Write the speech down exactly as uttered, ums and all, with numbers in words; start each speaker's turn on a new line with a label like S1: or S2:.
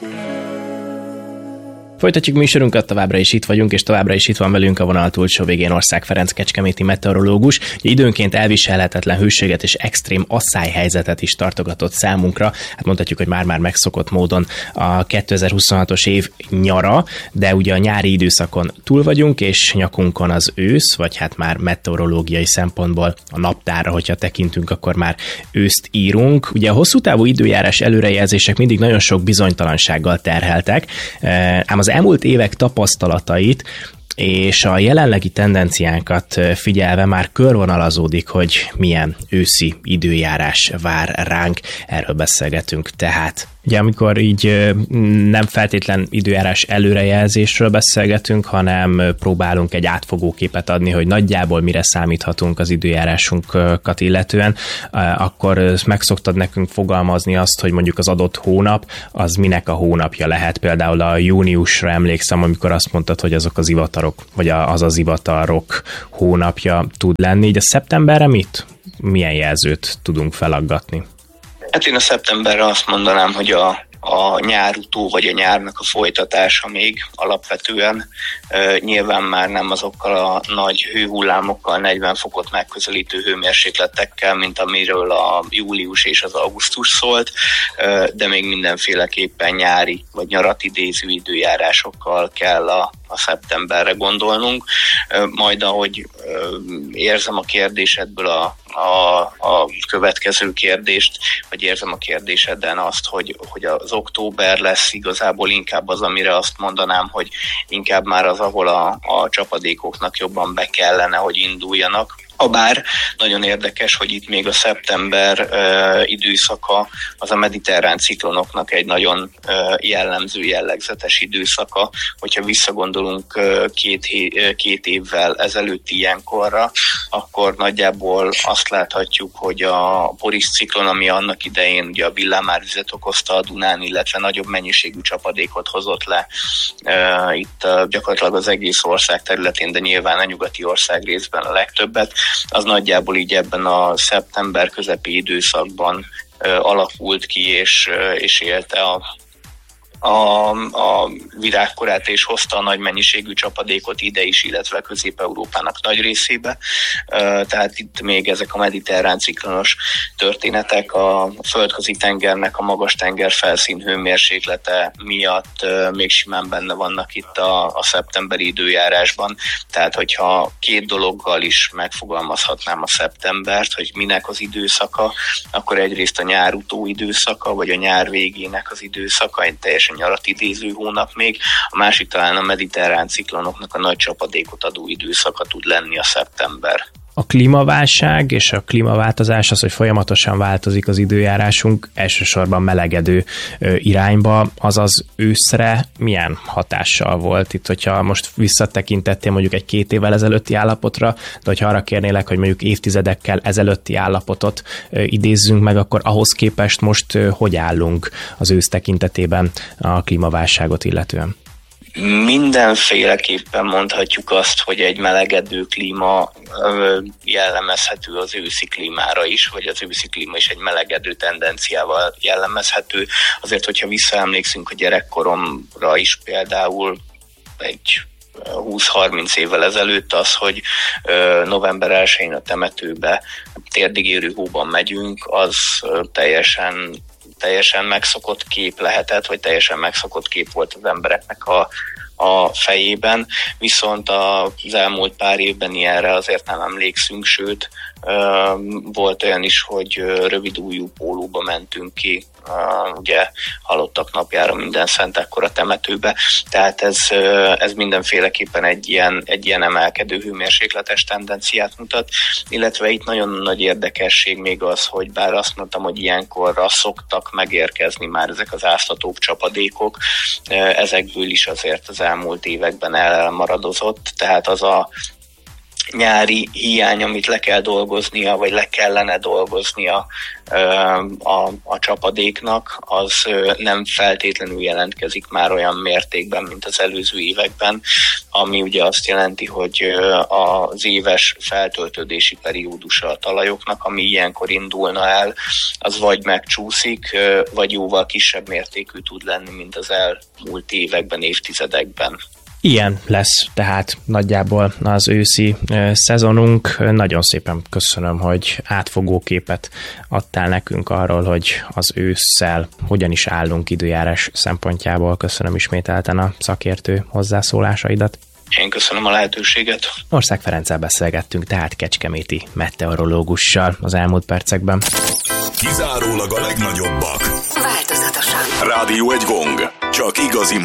S1: Folytatjuk műsorunkat, továbbra is itt vagyunk, és továbbra is itt van velünk a vonal túlsó végén Ország Ferenc kecskeméti meteorológus. Időnként elviselhetetlen hőséget és extrém asszályhelyzetet is tartogatott számunkra. Hát mondhatjuk, hogy már-már megszokott módon a kétezer-huszonhatos év nyara, de ugye a nyári időszakon túl vagyunk, és nyakunkon az ősz, vagy hát már meteorológiai szempontból a naptárra, hogyha tekintünk, akkor már őszt írunk. Ugye a hosszú távú időjárás előrejelzések mindig nagyon sok bizonytalansággal terheltek, ám az elmúlt évek tapasztalatait és a jelenlegi tendenciánkat figyelve már körvonalazódik, hogy milyen őszi időjárás vár ránk. Erről beszélgetünk tehát. Ugye amikor így nem feltétlen időjárás előrejelzésről beszélgetünk, hanem próbálunk egy átfogó képet adni, hogy nagyjából mire számíthatunk az időjárásunkat illetően, akkor meg szoktad nekünk fogalmazni azt, hogy mondjuk az adott hónap, az minek a hónapja lehet. Például a júniusra emlékszem, amikor azt mondtad, hogy azok az ivatarok, vagy az az ivatarok hónapja tud lenni. Így a szeptemberre mit? Milyen jelzőt tudunk felaggatni?
S2: Hát én a szeptemberre azt mondanám, hogy a, a nyárutó vagy a nyárnak a folytatása még alapvetően. E, nyilván már nem azokkal a nagy hőhullámokkal, negyven fokot megközelítő hőmérsékletekkel, mint amiről a július és az augusztus szólt, e, de még mindenféleképpen nyári vagy nyarat idéző időjárásokkal kell a a szeptemberre gondolnunk, majd ahogy érzem a kérdésedből a, a, a következő kérdést, vagy érzem a kérdéseden azt, hogy, hogy az október lesz igazából inkább az, amire azt mondanám, hogy inkább már az, ahol a, a csapadékoknak jobban be kellene, hogy induljanak. Habár nagyon érdekes, hogy itt még a szeptember uh, időszaka az a mediterrán ciklonoknak egy nagyon uh, jellemző, jellegzetes időszaka. Hogyha visszagondolunk uh, két, uh, két évvel ezelőtt ilyenkorra, akkor nagyjából azt láthatjuk, hogy a Boris ciklon, ami annak idején ugye a villámárvizet okozta a Dunán, illetve nagyobb mennyiségű csapadékot hozott le uh, itt uh, gyakorlatilag az egész ország területén, de nyilván a nyugati ország részben a legtöbbet, az nagyjából így ebben a szeptember közepi időszakban ö, alakult ki, és, ö, és élte a, a, a virágkorát, és hozta a nagy mennyiségű csapadékot ide is, illetve Közép-Európának nagy részébe. Ö, tehát itt még ezek a mediterrán ciklonos történetek a földközi tengernek a magas tenger felszín hőmérséklete miatt ö, még simán benne vannak itt a, a szeptemberi időjárásban. Tehát, hogyha két dologgal is megfogalmazhatnám a szeptembert, hogy minek az időszaka, akkor egyrészt a nyárutó időszaka, vagy a nyár végének az időszaka, egy teljesen nyarat idéző hónap még, a másik talán a mediterrán ciklonoknak a nagy csapadékot adó időszaka tud lenni a szeptember.
S1: A klímaválság és a klímaváltozás az, hogy folyamatosan változik az időjárásunk, elsősorban melegedő irányba, azaz őszre milyen hatással volt itt, hogyha most visszatekintettél mondjuk egy két évvel ezelőtti állapotra, de hogyha arra kérnélek, hogy mondjuk évtizedekkel ezelőtti állapotot idézzünk meg, akkor ahhoz képest most hogy állunk az ősz tekintetében a klímaválságot illetően?
S2: Mindenféleképpen mondhatjuk azt, hogy egy melegedő klíma jellemezhető az őszi klímára is, vagy az őszi klíma is egy melegedő tendenciával jellemezhető. Azért, hogyha visszaemlékszünk a gyerekkoromra is például egy húsz-harminc évvel ezelőtt az, hogy november elsején a temetőbe térdigérő hóban megyünk, az teljesen teljesen megszokott kép lehetett, vagy teljesen megszokott kép volt az embereknek a, a fejében, viszont az elmúlt pár évben ilyenre azért nem emlékszünk, sőt, volt olyan is, hogy rövidújú pólóba mentünk ki, ugye halottak napjára minden szentekkor a temetőbe, tehát ez, ez mindenféleképpen egy ilyen, egy ilyen emelkedő hőmérsékletes tendenciát mutat, illetve itt nagyon nagy érdekesség még az, hogy bár azt mondtam, hogy ilyenkorra szoktak megérkezni már ezek az áztatók, csapadékok, ezekből is azért az elmúlt években elmaradozott, tehát az a nyári hiány, amit le kell dolgoznia, vagy le kellene dolgoznia a, a csapadéknak, az nem feltétlenül jelentkezik már olyan mértékben, mint az előző években, ami ugye azt jelenti, hogy az éves feltöltődési periódusa a talajoknak, ami ilyenkor indulna el, az vagy megcsúszik, vagy jóval kisebb mértékű tud lenni, mint az elmúlt években, évtizedekben.
S1: Ilyen lesz tehát nagyjából az őszi szezonunk. Nagyon szépen köszönöm, hogy átfogó képet adtál nekünk arról, hogy az ősszel hogyan is állunk időjárás szempontjából. Köszönöm ismételten a szakértő hozzászólásaidat.
S2: Én köszönöm a lehetőséget.
S1: Ország Ferenccel beszélgettünk tehát kecskeméti meteorológussal az elmúlt percekben.
S3: Kizárólag a legnagyobbak.
S4: Változatosan.
S3: Rádió egy gong. Csak igazi